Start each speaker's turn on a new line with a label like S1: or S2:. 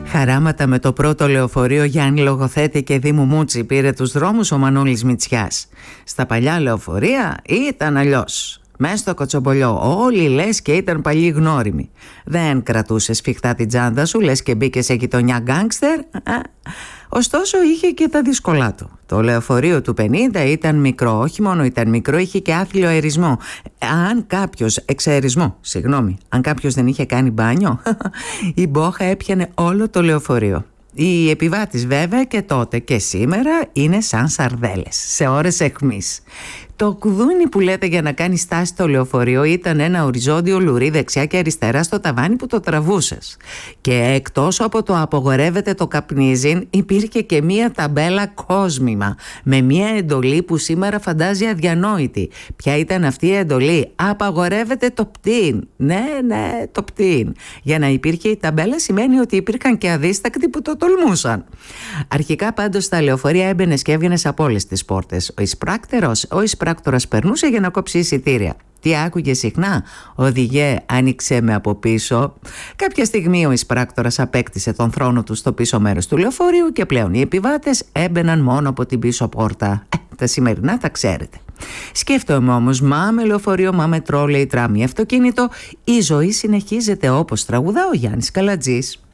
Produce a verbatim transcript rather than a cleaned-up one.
S1: Χαράματα με το πρώτο λεωφορείο Γιάννη Λογοθέτη και Δήμου Μούτσι πήρε τους δρόμους ο Μανώλης Μητσιάς. Στα παλιά λεωφορεία ήταν αλλιώς. Μες στο κοτσομπολιό όλοι λες και ήταν παλιοί γνώριμοι. Δεν κρατούσες σφιχτά την τσάντα σου, λες και μπήκε σε γειτονιά γκάνγκστερ. Ωστόσο είχε και τα δύσκολά του. Το λεωφορείο του πενήντα ήταν μικρό, όχι μόνο ήταν μικρό, είχε και άθλιο αερισμό. Αν κάποιος, εξαερισμό, συγγνώμη, αν κάποιος δεν είχε κάνει μπάνιο, η μπόχα έπιανε όλο το λεωφορείο. Οι επιβάτες βέβαια και τότε και σήμερα είναι σαν σαρδέλες, σε ώρες αιχμής. Το κουδούνι που λέτε για να κάνει στάση στο λεωφορείο ήταν ένα οριζόντιο λουρί δεξιά και αριστερά στο ταβάνι που το τραβούσες. Και εκτός από το απογορεύεται το καπνίζιν, υπήρχε και μία ταμπέλα κόσμημα με μία εντολή που σήμερα φαντάζει αδιανόητη. Ποια ήταν αυτή η εντολή? Απαγορεύεται το πτήν. Ναι, ναι, το πτήν. Για να υπήρχε η ταμπέλα σημαίνει ότι υπήρχαν και αδίστακτοι που το τολμούσαν. Αρχικά πάντως στα λεωφορεία έμπαινες και έβγαινες από όλες τις πόρτες. Ο εισπράκτερος, ο εισπράκτορας περνούσε για να κόψει εισιτήρια. Τι άκουγε συχνά? Οδηγέ, άνοιξε με από πίσω. Κάποια στιγμή ο εισπράκτορας απέκτησε τον θρόνο του στο πίσω μέρος του λεωφορείου και πλέον οι επιβάτες έμπαιναν μόνο από την πίσω πόρτα. Ε, τα σημερινά τα ξέρετε. Σκέφτομαι όμως, μα με λεωφορείο, μα με τρόλεϊ, τραμ ή αυτοκίνητο, η ζωή συνεχίζεται όπως τραγουδά ο Γιάννης Καλατζής.